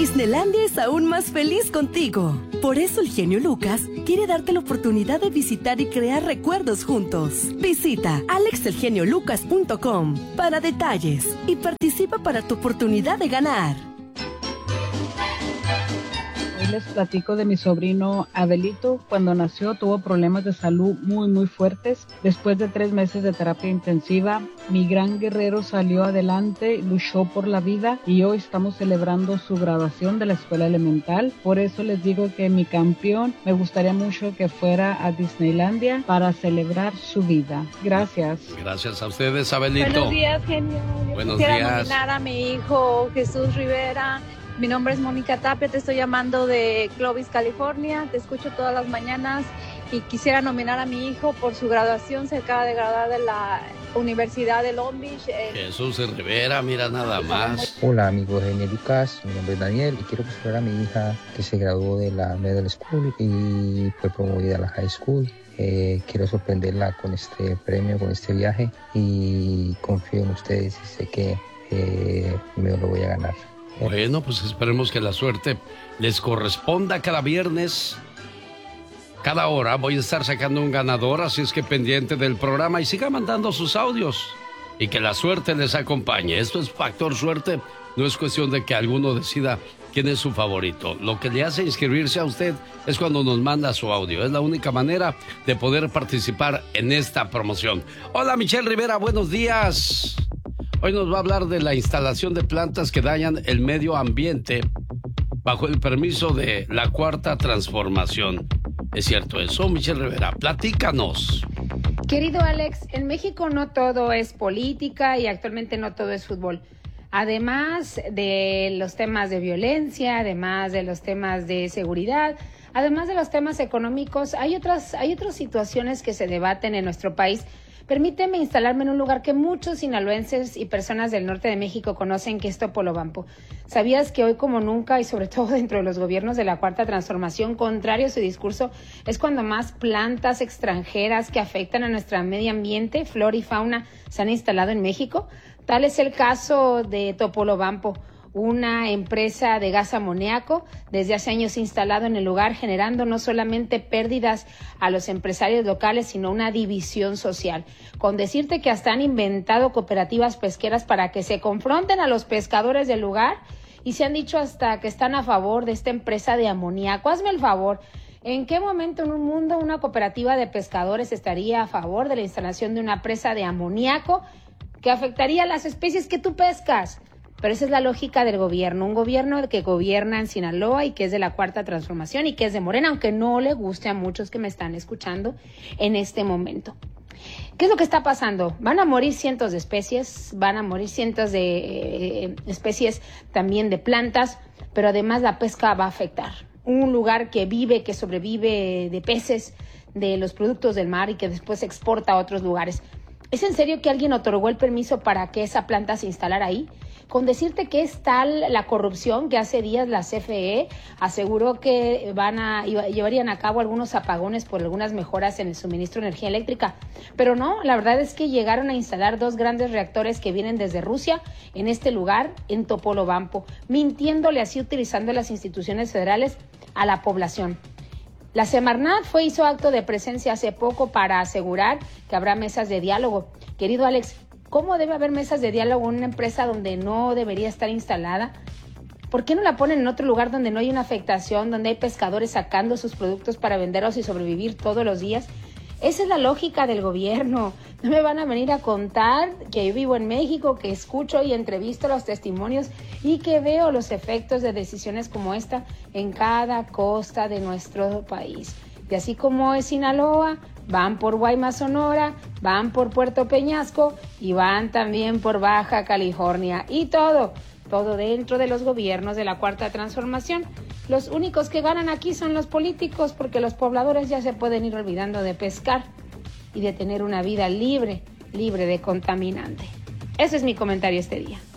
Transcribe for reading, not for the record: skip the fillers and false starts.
Disneylandia es aún más feliz contigo. Por eso el genio Lucas quiere darte la oportunidad de visitar y crear recuerdos juntos. Visita alexelgeniolucas.com para detalles y participa para tu oportunidad de ganar. Hoy les platico de mi sobrino Adelito. Cuando nació tuvo problemas de salud muy fuertes. Después de 3 meses de terapia intensiva, mi gran guerrero salió adelante, luchó por la vida y hoy estamos celebrando su graduación de la escuela elemental. Por eso les digo que mi campeón me gustaría mucho que fuera a Disneylandia para celebrar su vida. Gracias. Gracias a ustedes, Abelito. Buenos días, genio. Buenos quisiera días. nominar a mi hijo Jesús Rivera. Mi nombre es Mónica Tapia, te estoy llamando de Clovis, California. Te escucho todas las mañanas y quisiera nominar a mi hijo por su graduación. Se acaba de graduar de la Universidad de Long Beach. Jesús Rivera, mira nada más. Hola, amigo Genio Lucas. Mi nombre es Daniel y quiero felicitar a mi hija que se graduó de la Middle School y fue promovida a la High School. Quiero sorprenderla con este premio, con este viaje y confío en ustedes y sé que me lo voy a ganar. Bueno, pues esperemos que la suerte les corresponda. Cada viernes, cada hora voy a estar sacando un ganador, así es que pendiente del programa y siga mandando sus audios y que la suerte les acompañe. Esto es Factor Suerte, no es cuestión de que alguno decida quién es su favorito. Lo que le hace inscribirse a usted es cuando nos manda su audio. Es la única manera de poder participar en esta promoción. Hola, Michelle Rivera, buenos días. Hoy nos va a hablar de la instalación de plantas que dañan el medio ambiente bajo el permiso de la Cuarta Transformación. ¿Es cierto eso, Michelle Rivera? Platícanos. Querido Alex, en México no todo es política y actualmente no todo es fútbol. Además de los temas de violencia, además de los temas de seguridad, además de los temas económicos, hay otras situaciones que se debaten en nuestro país. Permíteme instalarme en un lugar que muchos sinaloenses y personas del norte de México conocen, que es Topolobampo. ¿Sabías que hoy como nunca, y sobre todo dentro de los gobiernos de la Cuarta Transformación, contrario a su discurso, es cuando más plantas extranjeras que afectan a nuestro medio ambiente, flora y fauna, se han instalado en México? Tal es el caso de Topolobampo, una empresa de gas amoníaco desde hace años instalado en el lugar, generando no solamente pérdidas a los empresarios locales, sino una división social. Con decirte que hasta han inventado cooperativas pesqueras para que se confronten a los pescadores del lugar y se han dicho hasta que están a favor de esta empresa de amoníaco. Hazme el favor. ¿En qué momento en un mundo una cooperativa de pescadores estaría a favor de la instalación de una presa de amoníaco que afectaría a las especies que tú pescas? Pero esa es la lógica del gobierno, un gobierno que gobierna en Sinaloa y que es de la Cuarta Transformación y que es de Morena, aunque no le guste a muchos que me están escuchando en este momento. ¿Qué es lo que está pasando? Van a morir cientos de especies, van a morir cientos de especies también de plantas, pero además la pesca va a afectar. Un lugar que vive, que sobrevive de peces, de los productos del mar y que después se exporta a otros lugares. ¿Es en serio que alguien otorgó el permiso para que esa planta se instalara ahí? Con decirte que es tal la corrupción que hace días la CFE aseguró que llevarían a cabo algunos apagones por algunas mejoras en el suministro de energía eléctrica. Pero no, la verdad es que llegaron a instalar 2 grandes reactores que vienen desde Rusia en este lugar, en Topolobampo, mintiéndole así, utilizando las instituciones federales a la población. La Semarnat hizo acto de presencia hace poco para asegurar que habrá mesas de diálogo. Querido Alex, ¿cómo debe haber mesas de diálogo en una empresa donde no debería estar instalada? ¿Por qué no la ponen en otro lugar donde no hay una afectación, donde hay pescadores sacando sus productos para venderlos y sobrevivir todos los días? Esa es la lógica del gobierno. No me van a venir a contar que yo vivo en México, que escucho y entrevisto los testimonios y que veo los efectos de decisiones como esta en cada costa de nuestro país. Y así como es Sinaloa, van por Guaymas, Sonora, van por Puerto Peñasco y van también por Baja California. Y todo dentro de los gobiernos de la Cuarta Transformación. Los únicos que ganan aquí son los políticos, porque los pobladores ya se pueden ir olvidando de pescar y de tener una vida libre de contaminante. Ese es mi comentario este día.